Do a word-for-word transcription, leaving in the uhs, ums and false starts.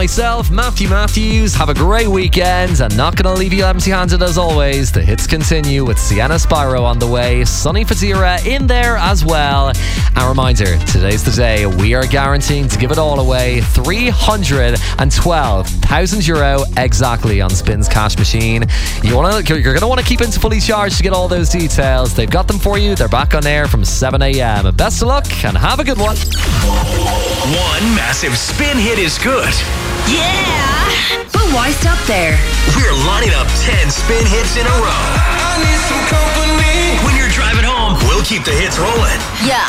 myself, Matthew Matthews. Have a great weekend and not going to leave you empty-handed as always. The hits continue with Sienna Spyro on the way. Sonny Fazira in there as well. And reminder, today's the day we are guaranteeing to give it all away. three hundred twelve thousand euro exactly on Spin's cash machine. You wanna, you're going to want to keep into fully charged to get all those details. They've got them for you. They're back on air from seven a.m. Best of luck and have a good one. One massive Spin hit is good. Yeah! But why stop there? We're lining up ten Spin hits in a row. I need some company. When you're driving home, we'll keep the hits rolling. Yeah.